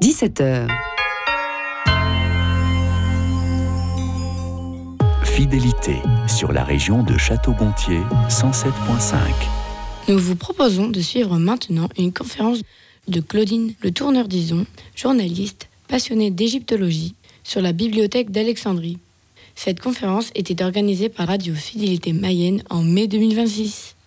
17h. Fidélité sur la région de Château-Gontier, 107.5. Nous vous proposons de suivre maintenant une conférence de Claudine Le Tourneur-Dizon, journaliste passionnée d'égyptologie, sur la bibliothèque d'Alexandrie. Cette conférence était organisée par Radio Fidélité Mayenne en mai 2026.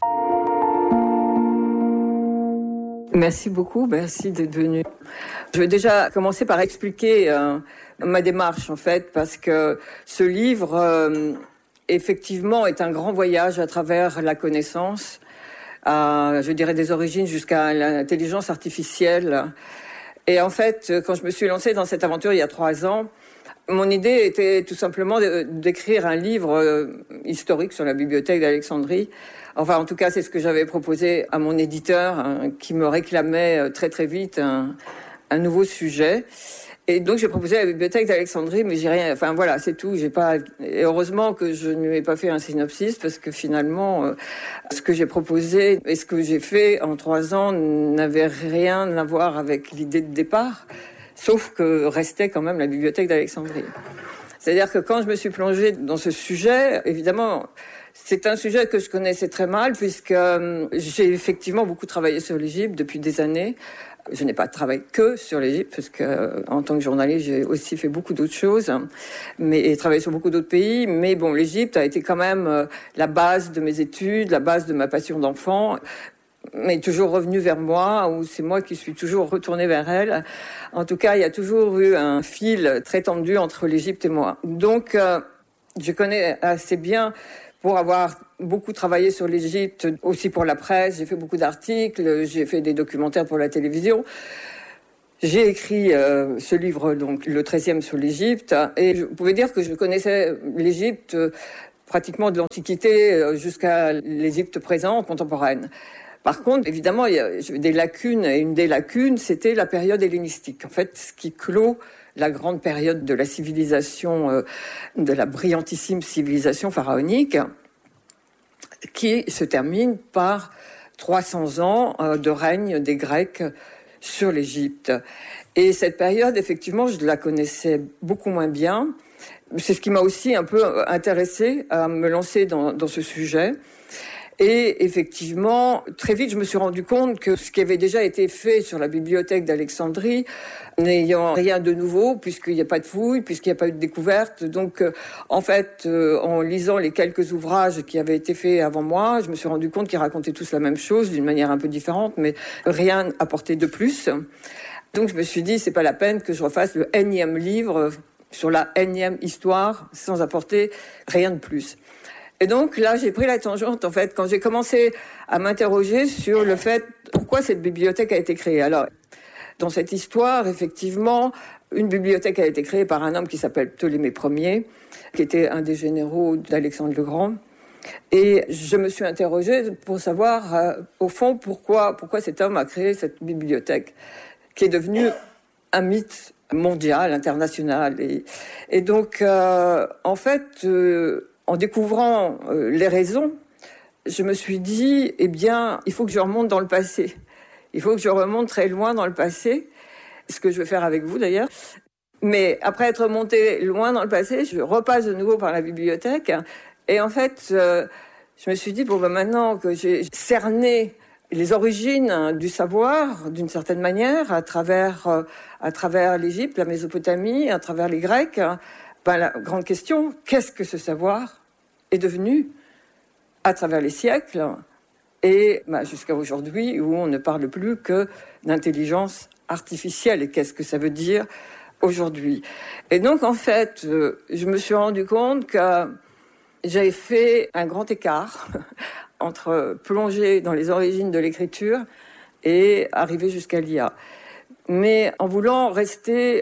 Merci beaucoup, merci d'être venu. Je vais déjà commencer par expliquer ma démarche en fait, parce que ce livre, effectivement, est un grand voyage à travers la connaissance, je dirais des origines jusqu'à l'intelligence artificielle. Et en fait, quand je me suis lancée dans cette aventure il y a 3 ans, mon idée était tout simplement d'écrire un livre historique sur la bibliothèque d'Alexandrie. Enfin, en tout cas, c'est ce que j'avais proposé à mon éditeur, qui me réclamait très très vite un nouveau sujet. Et donc, j'ai proposé la bibliothèque d'Alexandrie, mais j'ai rien. Enfin voilà, c'est tout. J'ai pas. Et heureusement que je ne lui ai pas fait un synopsis, parce que finalement, ce que j'ai proposé et ce que j'ai fait en 3 ans n'avait rien à voir avec l'idée de départ. Sauf que restait quand même la bibliothèque d'Alexandrie. C'est-à-dire que quand je me suis plongée dans ce sujet, évidemment, c'est un sujet que je connaissais très mal, puisque j'ai effectivement beaucoup travaillé sur l'Égypte depuis des années. Je n'ai pas travaillé que sur l'Égypte, parce que en tant que journaliste, j'ai aussi fait beaucoup d'autres choses, et travaillé sur beaucoup d'autres pays. Mais bon, l'Égypte a été quand même la base de mes études, la base de ma passion d'enfant, mais toujours revenue vers moi, ou c'est moi qui suis toujours retournée vers elle. En tout cas, il y a toujours eu un fil très tendu entre l'Égypte et moi. Donc, je connais assez bien, pour avoir beaucoup travaillé sur l'Égypte, aussi pour la presse, j'ai fait beaucoup d'articles, j'ai fait des documentaires pour la télévision. J'ai écrit ce livre, donc le 13e sur l'Égypte, et je pouvais dire que je connaissais l'Égypte pratiquement de l'Antiquité jusqu'à l'Égypte présente, contemporaine. Par contre, évidemment, il y a des lacunes, et une des lacunes, c'était la période hellénistique. En fait, ce qui clôt la grande période de la civilisation, de la brillantissime civilisation pharaonique, qui se termine par 300 ans de règne des Grecs sur l'Égypte. Et cette période, effectivement, je la connaissais beaucoup moins bien. C'est ce qui m'a aussi un peu intéressée à me lancer dans ce sujet. Et effectivement, très vite, je me suis rendu compte que ce qui avait déjà été fait sur la bibliothèque d'Alexandrie, n'ayant rien de nouveau, puisqu'il n'y a pas de fouilles, puisqu'il n'y a pas eu de découverte. Donc, en fait, en lisant les quelques ouvrages qui avaient été faits avant moi, je me suis rendu compte qu'ils racontaient tous la même chose, d'une manière un peu différente, mais rien apporté de plus. Donc, je me suis dit, c'est pas la peine que je refasse le énième livre sur la énième histoire, sans apporter rien de plus. Et donc là, j'ai pris la tangente, en fait, quand j'ai commencé à m'interroger sur le fait pourquoi cette bibliothèque a été créée. Alors, dans cette histoire, effectivement, une bibliothèque a été créée par un homme qui s'appelle Ptolémée Ier, qui était un des généraux d'Alexandre le Grand. Et je me suis interrogée pour savoir, au fond, pourquoi cet homme a créé cette bibliothèque, qui est devenue un mythe mondial, international. Et donc, en fait, en découvrant les raisons, je me suis dit, eh bien, il faut que je remonte dans le passé. Il faut que je remonte très loin dans le passé, ce que je vais faire avec vous d'ailleurs. Mais après être remonté loin dans le passé, je repasse de nouveau par la bibliothèque. Et en fait, je me suis dit, maintenant que j'ai cerné les origines du savoir, d'une certaine manière, à travers l'Égypte, la Mésopotamie, à travers les Grecs, la grande question, qu'est-ce que ce savoir est devenu à travers les siècles et jusqu'à aujourd'hui où on ne parle plus que d'intelligence artificielle. Et qu'est-ce que ça veut dire aujourd'hui? Et donc, en fait, je me suis rendu compte que j'avais fait un grand écart entre plonger dans les origines de l'écriture et arriver jusqu'à l'IA. Mais en voulant rester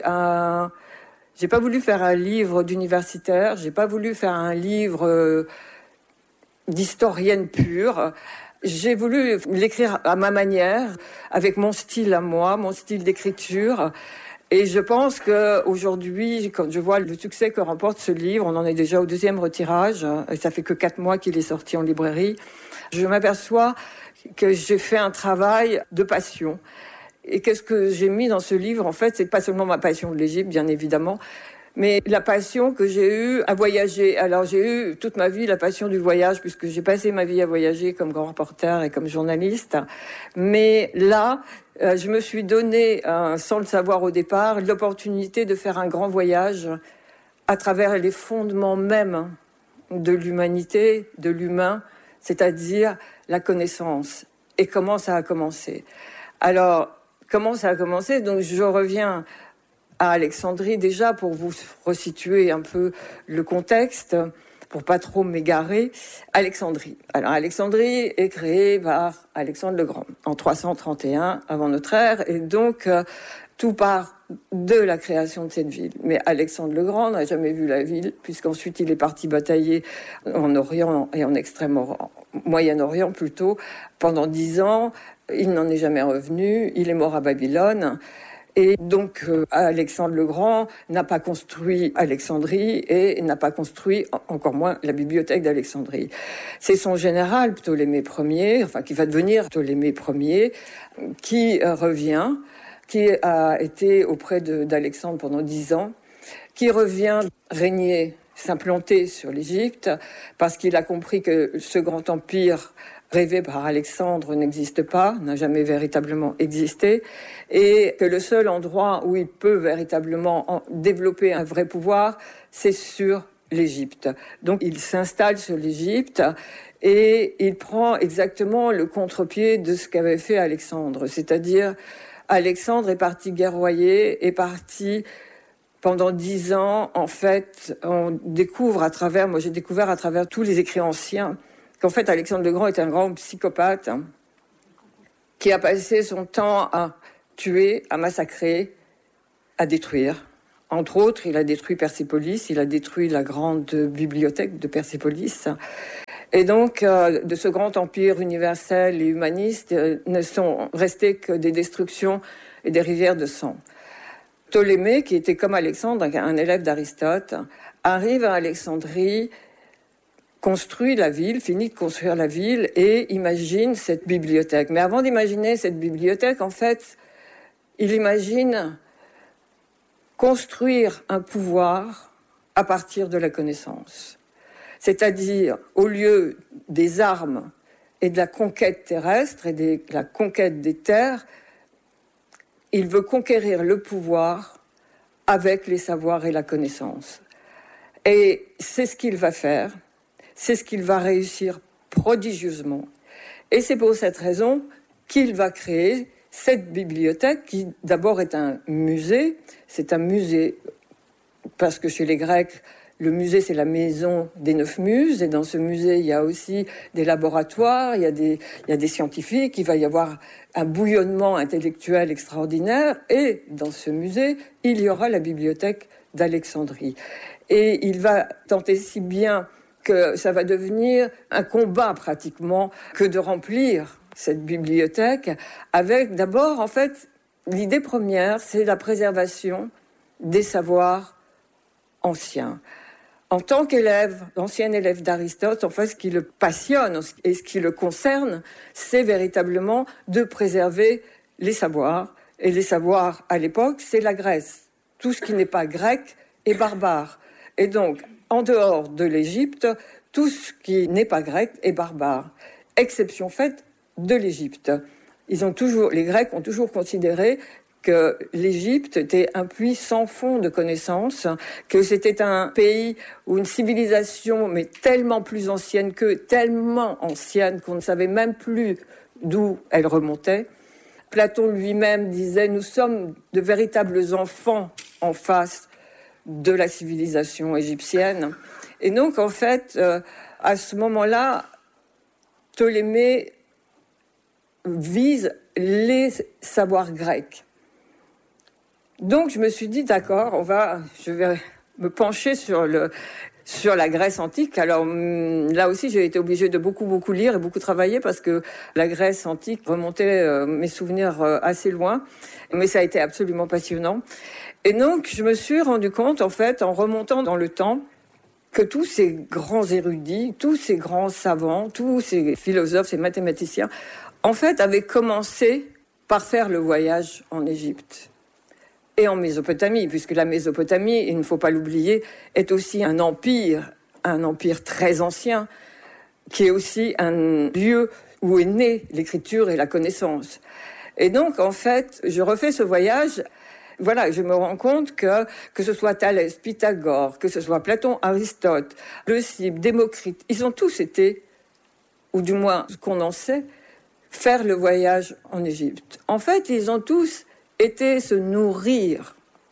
j'ai pas voulu faire un livre d'universitaire, j'ai pas voulu faire un livre d'historienne pure. J'ai voulu l'écrire à ma manière, avec mon style à moi, mon style d'écriture. Et je pense qu'aujourd'hui, quand je vois le succès que remporte ce livre, on en est déjà au 2e retirage, et ça fait que 4 mois qu'il est sorti en librairie, je m'aperçois que j'ai fait un travail de passion. Et qu'est-ce que j'ai mis dans ce livre? En fait, c'est pas seulement ma passion de l'Égypte, bien évidemment, mais la passion que j'ai eue à voyager. Alors, j'ai eu toute ma vie la passion du voyage, puisque j'ai passé ma vie à voyager comme grand reporter et comme journaliste. Mais là, je me suis donné, sans le savoir au départ, l'opportunité de faire un grand voyage à travers les fondements mêmes de l'humanité, de l'humain, c'est-à-dire la connaissance. Et comment ça a commencé? Alors, comment ça a commencé? Donc, je reviens à Alexandrie déjà pour vous resituer un peu le contexte, pour pas trop m'égarer. Alexandrie. Alors, Alexandrie est créée par Alexandre le Grand en 331 avant notre ère, et donc tout part de la création de cette ville. Mais Alexandre le Grand n'a jamais vu la ville, puisqu'ensuite il est parti batailler en Orient et en Extrême-Orient, Moyen-Orient plutôt, pendant 10 ans. Il n'en est jamais revenu, il est mort à Babylone. Et donc, Alexandre le Grand n'a pas construit Alexandrie et n'a pas construit, encore moins, la bibliothèque d'Alexandrie. C'est son général, Ptolémée Ier, enfin, qui va devenir Ptolémée Ier, qui revient, qui a été auprès d'Alexandre pendant 10 ans, qui revient régner, s'implanter sur l'Égypte, parce qu'il a compris que ce grand empire rêvé par Alexandre n'existe pas, n'a jamais véritablement existé, et que le seul endroit où il peut véritablement développer un vrai pouvoir, c'est sur l'Égypte. Donc il s'installe sur l'Égypte et il prend exactement le contre-pied de ce qu'avait fait Alexandre, c'est-à-dire Alexandre est parti guerroyer, est parti pendant 10 ans, en fait, on découvre j'ai découvert à travers tous les écrits anciens qu'en fait, Alexandre le Grand est un grand psychopathe qui a passé son temps à tuer, à massacrer, à détruire. Entre autres, il a détruit Persépolis, il a détruit la grande bibliothèque de Persépolis. Et donc, de ce grand empire universel et humaniste, ne sont restés que des destructions et des rivières de sang. Ptolémée, qui était comme Alexandre, un élève d'Aristote, arrive à Alexandrie, construit la ville, finit de construire la ville et imagine cette bibliothèque. Mais avant d'imaginer cette bibliothèque, en fait, il imagine construire un pouvoir à partir de la connaissance. C'est-à-dire, au lieu des armes et de la conquête terrestre et de la conquête des terres, il veut conquérir le pouvoir avec les savoirs et la connaissance. Et c'est ce qu'il va faire. C'est ce qu'il va réussir prodigieusement. Et c'est pour cette raison qu'il va créer cette bibliothèque qui d'abord est un musée. C'est un musée parce que chez les Grecs, le musée c'est la maison des 9 muses. Et dans ce musée, il y a aussi des laboratoires, il y a des scientifiques, il va y avoir un bouillonnement intellectuel extraordinaire. Et dans ce musée, il y aura la bibliothèque d'Alexandrie. Et il va tenter si bien que ça va devenir un combat pratiquement que de remplir cette bibliothèque avec d'abord, en fait, l'idée première, c'est la préservation des savoirs anciens. En tant qu'élève, ancien élève d'Aristote, en fait, ce qui le passionne et ce qui le concerne, c'est véritablement de préserver les savoirs. Et les savoirs, à l'époque, c'est la Grèce. Tout ce qui n'est pas grec est barbare. Et donc, en dehors de l'Égypte, tout ce qui n'est pas grec est barbare. Exception faite de l'Égypte. Les Grecs ont toujours considéré que l'Égypte était un puits sans fond de connaissances, que c'était un pays où une civilisation, mais tellement plus ancienne qu'eux, tellement ancienne qu'on ne savait même plus d'où elle remontait. Platon lui-même disait « Nous sommes de véritables enfants en face de la civilisation égyptienne ». Et donc, en fait, à ce moment-là, Ptolémée vise les savoirs grecs. Donc, je me suis dit, d'accord, je vais me pencher sur la Grèce antique. Alors, là aussi, j'ai été obligée de beaucoup lire et beaucoup travailler parce que la Grèce antique remontait mes souvenirs assez loin. Mais ça a été absolument passionnant. Et donc, je me suis rendu compte, en fait, en remontant dans le temps, que tous ces grands érudits, tous ces grands savants, tous ces philosophes, ces mathématiciens, en fait, avaient commencé par faire le voyage en Égypte et en Mésopotamie, puisque la Mésopotamie, il ne faut pas l'oublier, est aussi un empire très ancien, qui est aussi un lieu où est née l'écriture et la connaissance. Et donc, en fait, je refais ce voyage. Voilà, je me rends compte que ce soit Thalès, Pythagore, que ce soit Platon, Aristote, Leucippe, Démocrite, ils ont tous été, ou du moins ce qu'on en sait, faire le voyage en Égypte. En fait, ils ont tous été se nourrir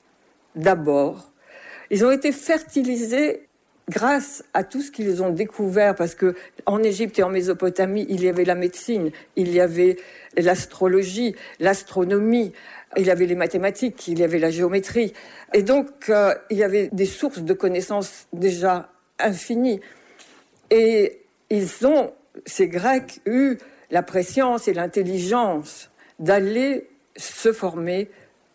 d'abord. Ils ont été fertilisés grâce à tout ce qu'ils ont découvert, parce que en Égypte et en Mésopotamie, il y avait la médecine, il y avait l'astrologie, l'astronomie, il y avait les mathématiques, il y avait la géométrie. Et donc, il y avait des sources de connaissances déjà infinies. Et ces Grecs, eu la préscience et l'intelligence d'aller se former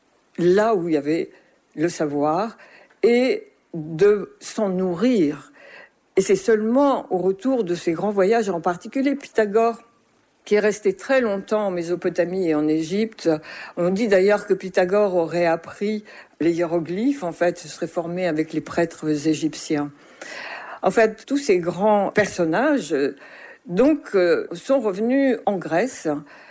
là où il y avait le savoir et de s'en nourrir. Et c'est seulement au retour de ces grands voyages, en particulier Pythagore, qui est resté très longtemps en Mésopotamie et en Égypte. On dit d'ailleurs que Pythagore aurait appris les hiéroglyphes, en fait, se serait formé avec les prêtres égyptiens. En fait, tous ces grands personnages, donc, sont revenus en Grèce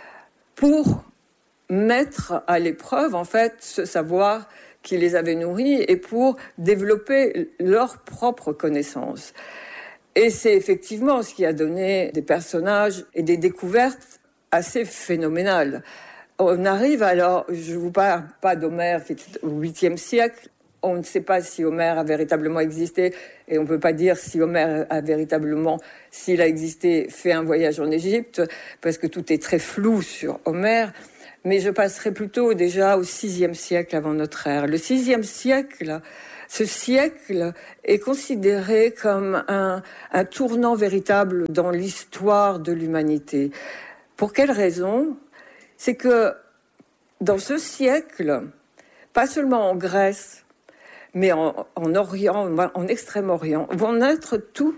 pour mettre à l'épreuve, en fait, ce savoir qui les avait nourris et pour développer leur propre connaissance. Et c'est effectivement ce qui a donné des personnages et des découvertes assez phénoménales. On arrive alors, je ne vous parle pas d'Homère qui est au 8e siècle, on ne sait pas si Homère a véritablement existé et on ne peut pas dire si Homère a véritablement, s'il a existé, fait un voyage en Égypte, parce que tout est très flou sur Homère. Mais je passerai plutôt déjà au 6e siècle avant notre ère. Le 6e siècle, ce siècle est considéré comme un tournant véritable dans l'histoire de l'humanité. Pour quelle raison ? C'est que dans ce siècle, pas seulement en Grèce, mais en Orient, en Extrême-Orient, vont naître tout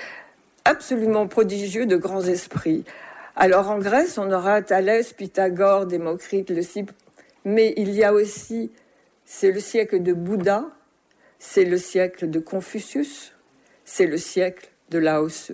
absolument prodigieux de grands esprits. Alors en Grèce, on aura Thalès, Pythagore, Démocrite, Leucippe, mais il y a aussi, c'est le siècle de Bouddha, c'est le siècle de Confucius, c'est le siècle de Lao Tse.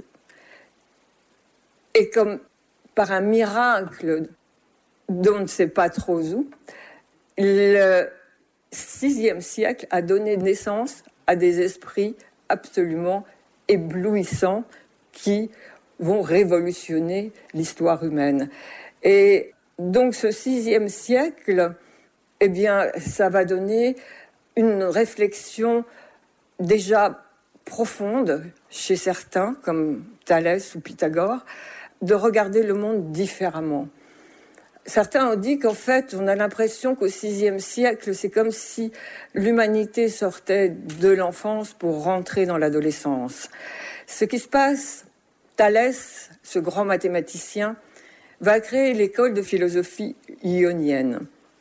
Et comme par un miracle dont on ne sait pas trop où, le 6e siècle a donné naissance à des esprits absolument éblouissants qui vont révolutionner l'histoire humaine. Et donc ce 6e siècle, eh bien, ça va donner une réflexion déjà profonde chez certains, comme Thalès ou Pythagore, de regarder le monde différemment. Certains ont dit qu'en fait, on a l'impression qu'au 6e siècle, c'est comme si l'humanité sortait de l'enfance pour rentrer dans l'adolescence. Ce qui se passe, Thalès, ce grand mathématicien, va créer l'école de philosophie ionienne.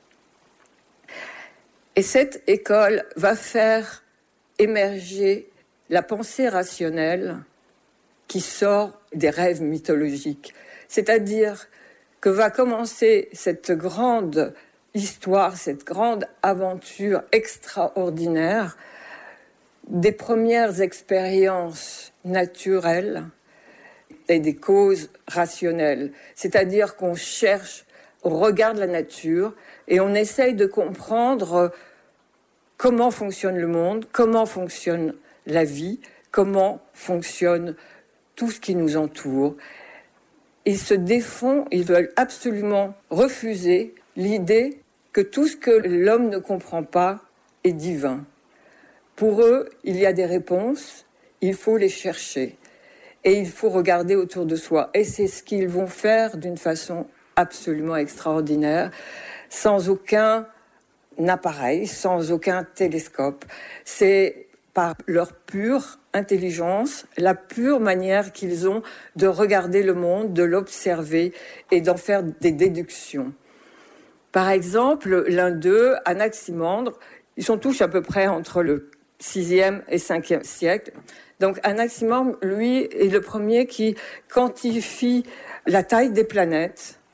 Et cette école va faire émerger la pensée rationnelle qui sort des rêves mythologiques. C'est-à-dire que va commencer cette grande histoire, cette grande aventure extraordinaire des premières expériences naturelles et des causes rationnelles. C'est-à-dire qu'on cherche, on regarde la nature et on essaye de comprendre comment fonctionne le monde, comment fonctionne la vie, comment fonctionne tout ce qui nous entoure. Ils se défont, ils veulent absolument refuser l'idée que tout ce que l'homme ne comprend pas est divin. Pour eux, il y a des réponses, il faut les chercher et il faut regarder autour de soi. Et c'est ce qu'ils vont faire d'une façon absolument extraordinaire, sans aucun appareil, sans aucun télescope. C'est par leur pure intelligence, la pure manière qu'ils ont de regarder le monde, de l'observer et d'en faire des déductions. Par exemple, l'un d'eux, Anaximandre, ils sont tous à peu près entre le 6e et 5e siècle. Donc Anaximandre, lui, est le premier qui quantifie la taille des planètes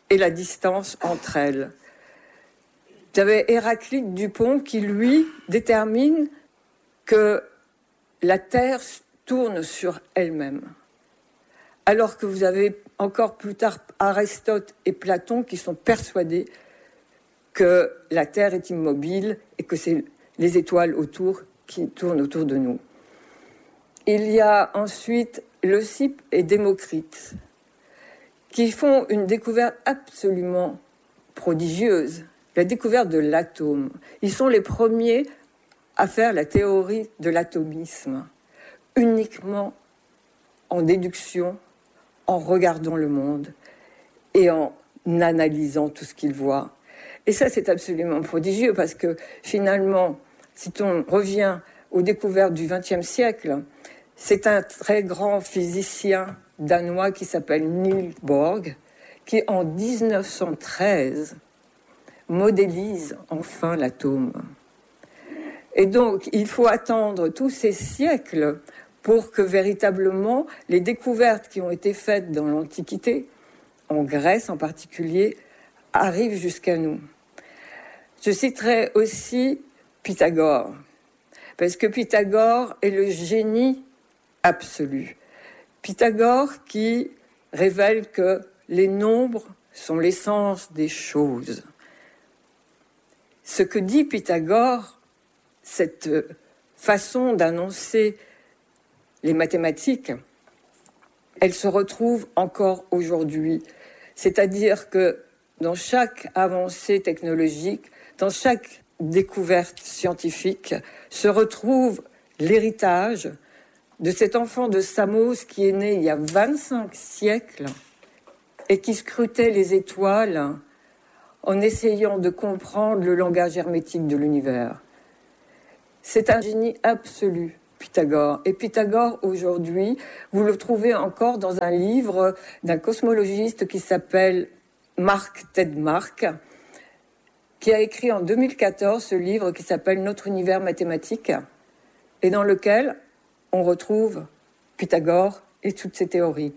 et la distance entre elles. Vous avez Héraclite Dupont qui, lui, détermine que la Terre tourne sur elle-même. Alors que vous avez encore plus tard Aristote et Platon qui sont persuadés que la Terre est immobile et que c'est les étoiles autour qui tournent autour de nous. Il y a ensuite Leucippe et Démocrite qui font une découverte absolument prodigieuse, la découverte de l'atome. Ils sont les premiers à faire la théorie de l'atomisme, uniquement en déduction, en regardant le monde et en analysant tout ce qu'ils voient. Et ça, c'est absolument prodigieux parce que finalement, si on revient aux découvertes du XXe siècle, c'est un très grand physicien danois qui s'appelle Niels Bohr, qui en 1913 modélise enfin l'atome. Et donc, il faut attendre tous ces siècles pour que véritablement les découvertes qui ont été faites dans l'Antiquité, en Grèce en particulier, arrivent jusqu'à nous. Je citerai aussi Pythagore, parce que Pythagore est le génie absolu. Pythagore qui révèle que les nombres sont l'essence des choses. Ce que dit Pythagore, cette façon d'annoncer les mathématiques, elle se retrouve encore aujourd'hui. C'est-à-dire que dans chaque avancée technologique, dans chaque découverte scientifique, se retrouve l'héritage de cet enfant de Samos qui est né il y a 25 siècles et qui scrutait les étoiles en essayant de comprendre le langage hermétique de l'univers. C'est un génie absolu, Pythagore. Et Pythagore, aujourd'hui, vous le trouvez encore dans un livre d'un cosmologiste qui s'appelle Mark Tedmark, qui a écrit en 2014 ce livre qui s'appelle « Notre univers mathématique » et dans lequel on retrouve Pythagore et toutes ses théories.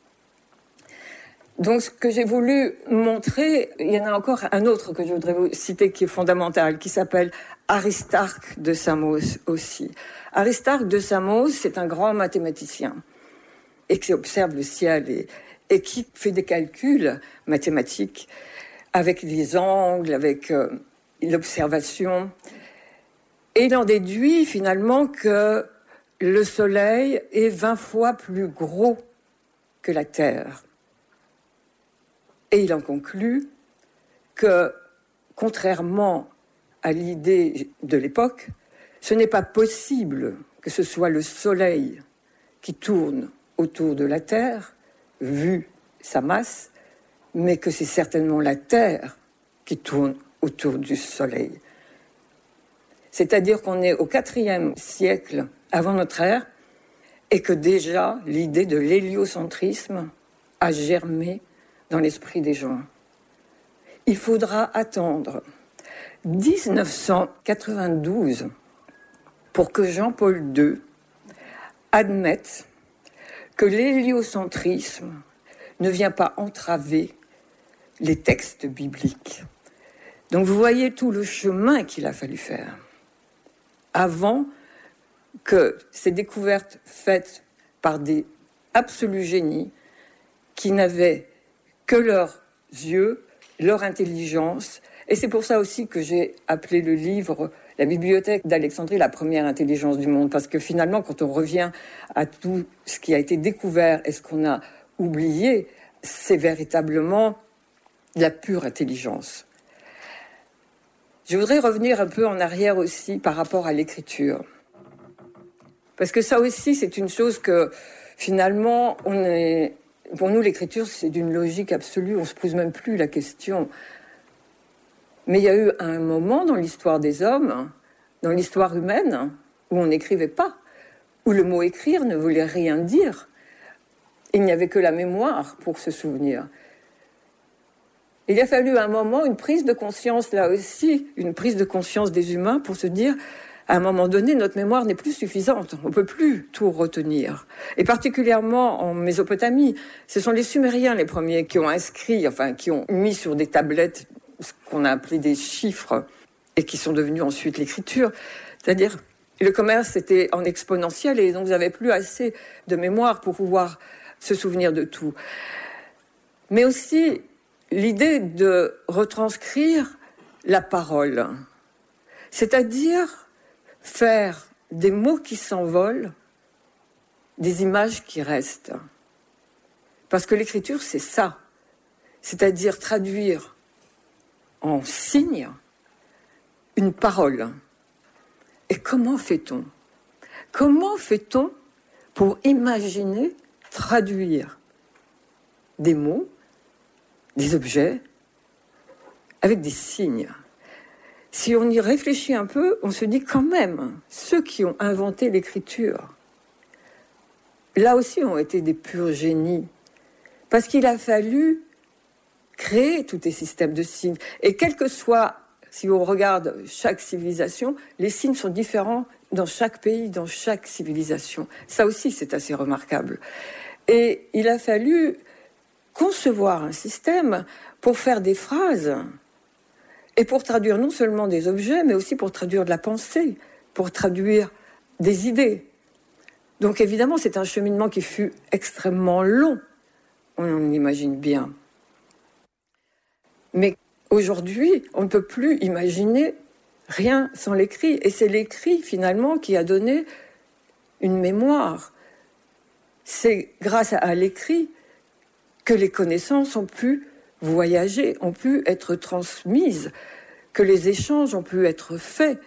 Donc, ce que j'ai voulu montrer, il y en a encore un autre que je voudrais vous citer qui est fondamental, qui s'appelle Aristarque de Samos aussi. Aristarque de Samos, c'est un grand mathématicien et qui observe le ciel et qui fait des calculs mathématiques avec des angles, avec l'observation. Et il en déduit finalement que le Soleil est 20 fois plus gros que la Terre. Et il en conclut que, contrairement à l'idée de l'époque, ce n'est pas possible que ce soit le Soleil qui tourne autour de la Terre, vu sa masse, mais que c'est certainement la Terre qui tourne autour du Soleil. C'est-à-dire qu'on est au IVe siècle avant notre ère et que déjà l'idée de l'héliocentrisme a germé dans l'esprit des gens. Il faudra attendre 1992 pour que Jean-Paul II admette que l'héliocentrisme ne vient pas entraver les textes bibliques. Donc vous voyez tout le chemin qu'il a fallu faire avant que ces découvertes faites par des absolus génies qui n'avaient que leurs yeux, leur intelligence. Et c'est pour ça aussi que j'ai appelé le livre « La bibliothèque d'Alexandrie, la première intelligence du monde ». Parce que finalement, quand on revient à tout ce qui a été découvert et ce qu'on a oublié, c'est véritablement la pure intelligence. Je voudrais revenir un peu en arrière aussi par rapport à l'écriture. Parce que ça aussi, c'est une chose que finalement, pour nous, l'écriture, c'est d'une logique absolue. On ne se pose même plus la question. Mais il y a eu un moment dans l'histoire des hommes, dans l'histoire humaine, où on n'écrivait pas, où le mot écrire ne voulait rien dire. Il n'y avait que la mémoire pour se souvenir. Il a fallu un moment, une prise de conscience, là aussi, une prise de conscience des humains pour se dire À un moment donné, notre mémoire n'est plus suffisante. On ne peut plus tout retenir. Et particulièrement en Mésopotamie, ce sont les Sumériens les premiers qui ont inscrit, qui ont mis sur des tablettes ce qu'on a appelé des chiffres et qui sont devenus ensuite l'écriture. C'est-à-dire, le commerce était en exponentiel et donc vous n'avez plus assez de mémoire pour pouvoir se souvenir de tout. Mais aussi l'idée de retranscrire la parole, c'est-à-dire faire des mots qui s'envolent, des images qui restent. Parce que l'écriture, c'est ça. C'est-à-dire traduire en signes une parole. Et comment fait-on ? Comment fait-on pour imaginer, traduire des mots, des objets, avec des signes ? Si on y réfléchit un peu, on se dit quand même, ceux qui ont inventé l'écriture, là aussi ont été des purs génies. Parce qu'il a fallu créer tous ces systèmes de signes. Et quel que soit, si on regarde chaque civilisation, les signes sont différents dans chaque pays, dans chaque civilisation. Ça aussi, c'est assez remarquable. Et il a fallu concevoir un système pour faire des phrases et pour traduire non seulement des objets, mais aussi pour traduire de la pensée, pour traduire des idées. Donc évidemment, c'est un cheminement qui fut extrêmement long, on imagine bien. Mais aujourd'hui, on ne peut plus imaginer rien sans l'écrit. Et c'est l'écrit, finalement, qui a donné une mémoire. C'est grâce à l'écrit que les connaissances ont pu voyager, ont pu être transmises, que les échanges ont pu être faits.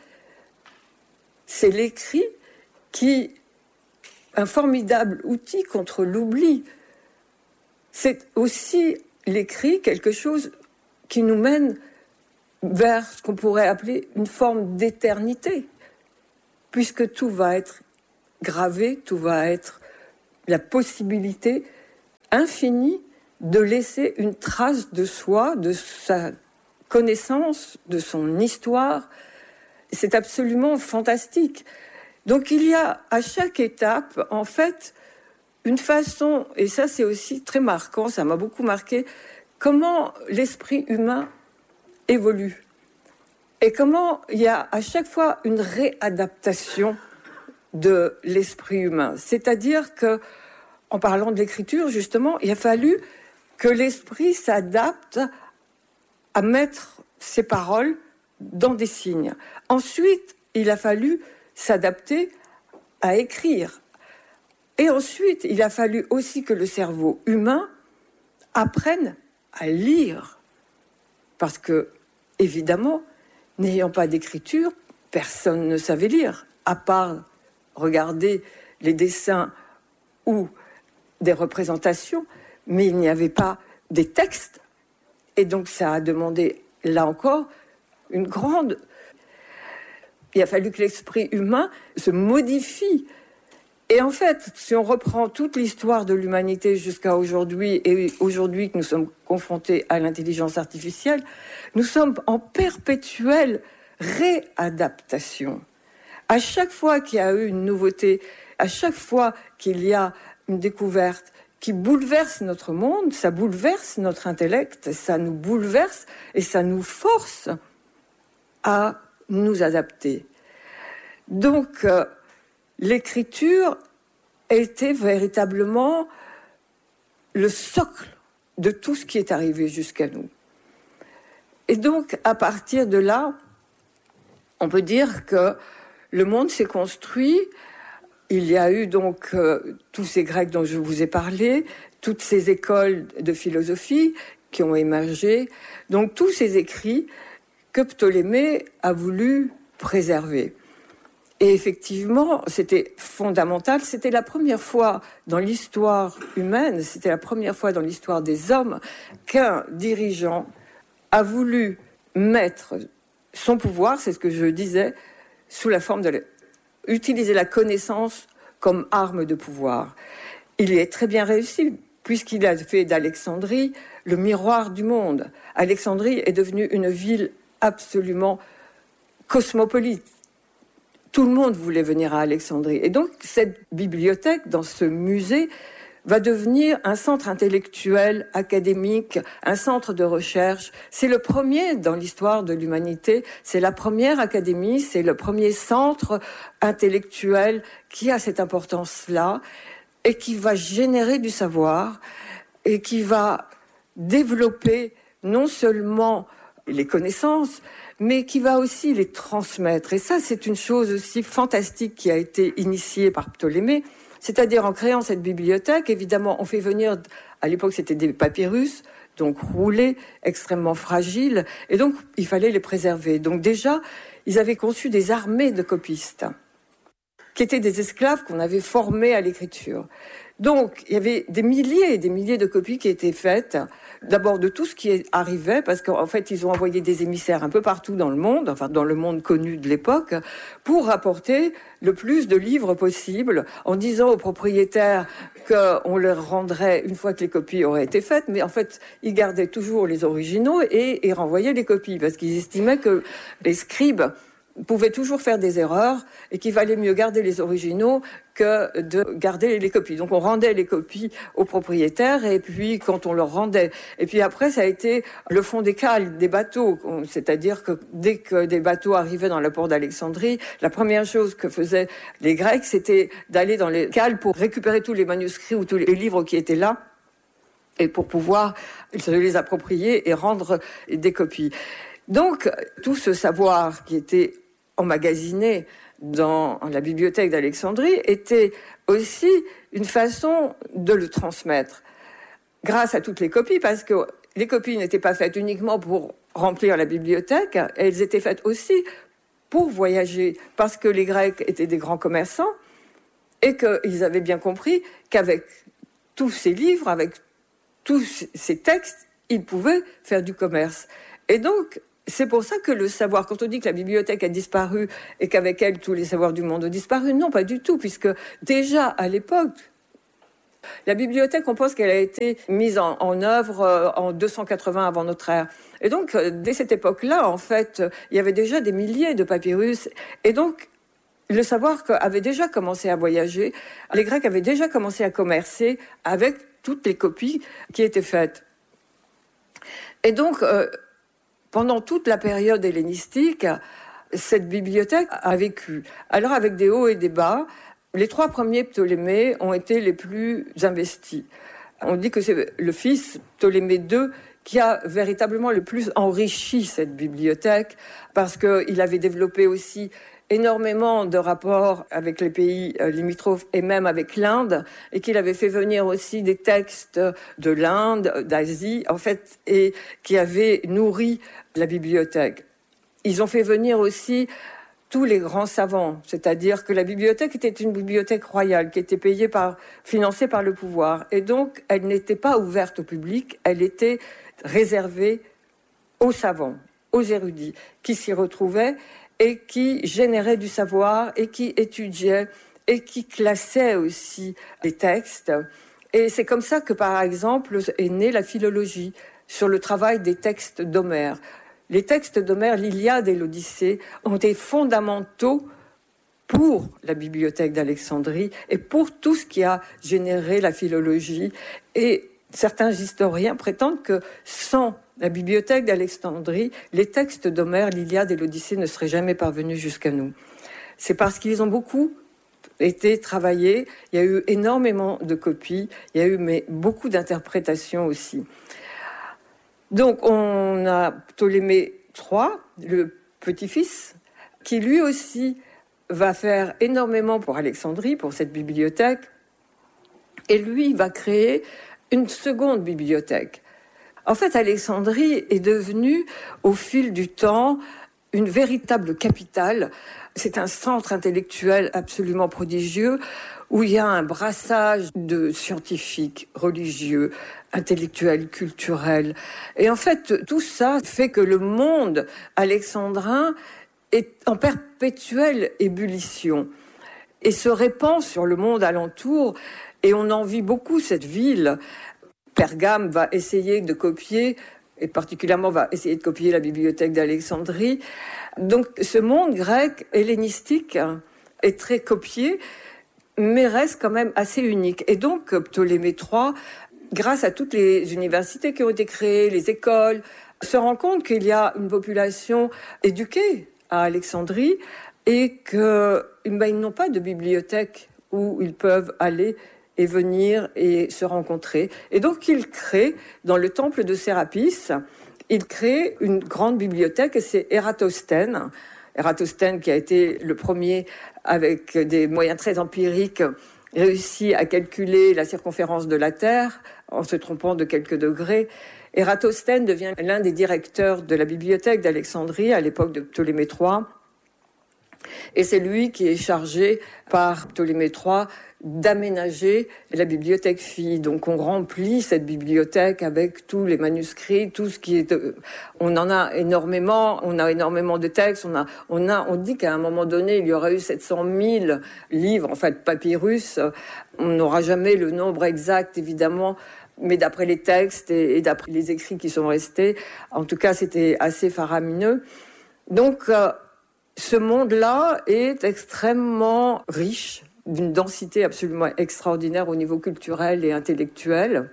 C'est l'écrit qui, un formidable outil contre l'oubli. C'est aussi l'écrit quelque chose qui nous mène vers ce qu'on pourrait appeler une forme d'éternité, puisque tout va être gravé, tout va être la possibilité infinie de laisser une trace de soi, de sa connaissance, de son histoire. C'est absolument fantastique. Donc il y a à chaque étape, en fait, une façon, et ça c'est aussi très marquant, ça m'a beaucoup marqué, comment l'esprit humain évolue. Et comment il y a à chaque fois une réadaptation de l'esprit humain. C'est-à-dire que, en parlant de l'écriture, justement, il a fallu que l'esprit s'adapte à mettre ses paroles dans des signes. Ensuite, il a fallu s'adapter à écrire. Et ensuite, il a fallu aussi que le cerveau humain apprenne à lire. Parce que, évidemment, n'ayant pas d'écriture, personne ne savait lire, à part regarder les dessins ou des représentations, mais il n'y avait pas des textes. Et donc ça a demandé, là encore, une grande... Il a fallu que l'esprit humain se modifie. Et en fait, si on reprend toute l'histoire de l'humanité jusqu'à aujourd'hui, et aujourd'hui que nous sommes confrontés à l'intelligence artificielle, nous sommes en perpétuelle réadaptation. À chaque fois qu'il y a eu une nouveauté, à chaque fois qu'il y a une découverte qui bouleverse notre monde, ça bouleverse notre intellect, ça nous bouleverse et ça nous force à nous adapter. Donc, l'écriture était véritablement le socle de tout ce qui est arrivé jusqu'à nous. Et donc, à partir de là, on peut dire que le monde s'est construit. Il y a eu donc tous ces Grecs dont je vous ai parlé, toutes ces écoles de philosophie qui ont émergé, donc tous ces écrits que Ptolémée a voulu préserver. Et effectivement, c'était fondamental, c'était la première fois dans l'histoire humaine, c'était la première fois dans l'histoire des hommes qu'un dirigeant a voulu mettre son pouvoir, c'est ce que je disais, sous la forme de utiliser la connaissance comme arme de pouvoir. Il y est très bien réussi, puisqu'il a fait d'Alexandrie le miroir du monde. Alexandrie est devenue une ville absolument cosmopolite. tout le monde voulait venir à Alexandrie. Et donc, cette bibliothèque, dans ce musée, va devenir un centre intellectuel, académique, un centre de recherche. C'est le premier dans l'histoire de l'humanité, c'est la première académie, c'est le premier centre intellectuel qui a cette importance-là et qui va générer du savoir et qui va développer non seulement les connaissances, mais qui va aussi les transmettre. Et ça, c'est une chose aussi fantastique qui a été initiée par Ptolémée. C'est-à-dire, en créant cette bibliothèque, évidemment, on fait venir, à l'époque, c'était des papyrus, donc roulés, extrêmement fragiles, et donc, il fallait les préserver. Donc déjà, ils avaient conçu des armées de copistes, qui étaient des esclaves qu'on avait formés à l'écriture. Donc, il y avait des milliers et des milliers de copies qui étaient faites, d'abord de tout ce qui arrivait, parce qu'en fait, ils ont envoyé des émissaires un peu partout dans le monde, enfin dans le monde connu de l'époque, pour rapporter le plus de livres possible, en disant aux propriétaires qu'on leur rendrait une fois que les copies auraient été faites, mais en fait, ils gardaient toujours les originaux et renvoyaient les copies, parce qu'ils estimaient que les scribes pouvaient toujours faire des erreurs et qu'il valait mieux garder les originaux que de garder les copies. Donc on rendait les copies aux propriétaires et puis quand on leur rendait. Et puis après ça a été le fond des cales des bateaux. C'est-à-dire que dès que des bateaux arrivaient dans le port d'Alexandrie, la première chose que faisaient les Grecs, c'était d'aller dans les cales pour récupérer tous les manuscrits ou tous les livres qui étaient là et pour pouvoir se les approprier et rendre des copies. Donc, tout ce savoir qui était emmagasiné dans la bibliothèque d'Alexandrie était aussi une façon de le transmettre grâce à toutes les copies, parce que les copies n'étaient pas faites uniquement pour remplir la bibliothèque, elles étaient faites aussi pour voyager, parce que les Grecs étaient des grands commerçants et qu'ils avaient bien compris qu'avec tous ces livres, avec tous ces textes, ils pouvaient faire du commerce. Et donc, c'est pour ça que le savoir, quand on dit que la bibliothèque a disparu et qu'avec elle tous les savoirs du monde ont disparu, non, pas du tout, puisque déjà à l'époque, la bibliothèque, on pense qu'elle a été mise en œuvre en 280 avant notre ère. Et donc, dès cette époque-là, en fait, il y avait déjà des milliers de papyrus. Et donc, le savoir avait déjà commencé à voyager. Les Grecs avaient déjà commencé à commercer avec toutes les copies qui étaient faites. Et donc, pendant toute la période hellénistique, cette bibliothèque a vécu. Alors avec des hauts et des bas, les 3 premiers Ptolémées ont été les plus investis. On dit que c'est le fils Ptolémée II qui a véritablement le plus enrichi cette bibliothèque, parce qu'il avait développé aussi énormément de rapports avec les pays limitrophes et même avec l'Inde, et qu'il avait fait venir aussi des textes de l'Inde, d'Asie, en fait, et qui avaient nourri la bibliothèque. Ils ont fait venir aussi tous les grands savants, c'est-à-dire que la bibliothèque était une bibliothèque royale qui était financée par le pouvoir, et donc elle n'était pas ouverte au public, elle était réservée aux savants, aux érudits, qui s'y retrouvaient et qui généraient du savoir et qui étudiaient et qui classaient aussi les textes. Et c'est comme ça que, par exemple, est née la philologie, sur le travail des textes d'Homère. Les textes d'Homère, l'Iliade et l'Odyssée, ont été fondamentaux pour la bibliothèque d'Alexandrie et pour tout ce qui a généré la philologie. Et certains historiens prétendent que sans la bibliothèque d'Alexandrie, les textes d'Homère, l'Iliade et l'Odyssée ne seraient jamais parvenus jusqu'à nous. C'est parce qu'ils ont beaucoup été travaillés, il y a eu énormément de copies, il y a eu beaucoup d'interprétations aussi. Donc on a Ptolémée III, le petit-fils, qui lui aussi va faire énormément pour Alexandrie, pour cette bibliothèque, et lui va créer une seconde bibliothèque. En fait, Alexandrie est devenue, au fil du temps, une véritable capitale. C'est un centre intellectuel absolument prodigieux où il y a un brassage de scientifiques, religieux, intellectuels, culturels. Et en fait, tout ça fait que le monde alexandrin est en perpétuelle ébullition et se répand sur le monde alentour. Et on envie beaucoup cette ville. Pergame va essayer de copier et particulièrement va essayer de copier la bibliothèque d'Alexandrie. Donc ce monde grec hellénistique est très copié, mais reste quand même assez unique. Et donc Ptolémée III, grâce à toutes les universités qui ont été créées, les écoles, se rend compte qu'il y a une population éduquée à Alexandrie et qu'ils n'ont pas de bibliothèque où ils peuvent aller et venir et se rencontrer. Et donc il crée, dans le temple de Sérapis, il crée une grande bibliothèque, et c'est Ératosthène. Ératosthène qui a été le premier, avec des moyens très empiriques, réussi à calculer la circonférence de la Terre en se trompant de quelques degrés. Ératosthène devient l'un des directeurs de la bibliothèque d'Alexandrie à l'époque de Ptolémée III. Et c'est lui qui est chargé par Ptolémée III d'aménager la bibliothèque fille. Donc on remplit cette bibliothèque avec tous les manuscrits, tout ce qui est... On en a énormément, on a énormément de textes, on dit qu'à un moment donné, il y aurait eu 700 000 livres, en fait, papyrus. On n'aura jamais le nombre exact, évidemment, mais d'après les textes et d'après les écrits qui sont restés, en tout cas, c'était assez faramineux. Donc, ce monde-là est extrêmement riche, d'une densité absolument extraordinaire au niveau culturel et intellectuel.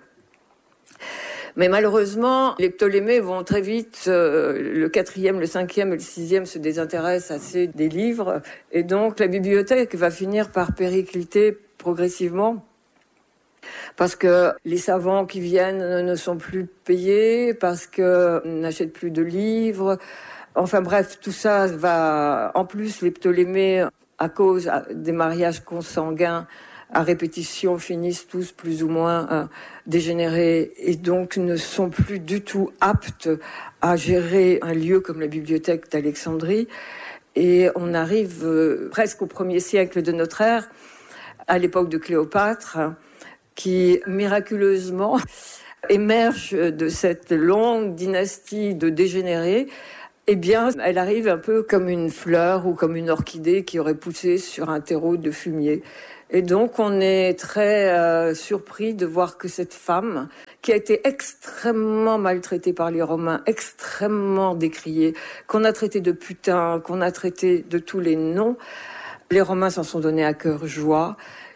Mais malheureusement, les Ptolémées vont très vite, le 4e, le 5e et le 6e se désintéressent assez des livres, et donc la bibliothèque va finir par péricliter progressivement, parce que les savants qui viennent ne sont plus payés, parce qu'on n'achète plus de livres. Enfin bref, tout ça va... En plus, les Ptolémées, à cause des mariages consanguins à répétition, finissent tous plus ou moins dégénérés et donc ne sont plus du tout aptes à gérer un lieu comme la bibliothèque d'Alexandrie. Et on arrive presque au 1er siècle de notre ère, à l'époque de Cléopâtre, qui miraculeusement émerge de cette longue dynastie de dégénérés. Eh bien, elle arrive un peu comme une fleur ou comme une orchidée qui aurait poussé sur un terreau de fumier. Et donc, on est très surpris de voir que cette femme, qui a été extrêmement maltraitée par les Romains, extrêmement décriée, qu'on a traitée de putain, qu'on a traitée de tous les noms, les Romains s'en sont donnés à cœur joie.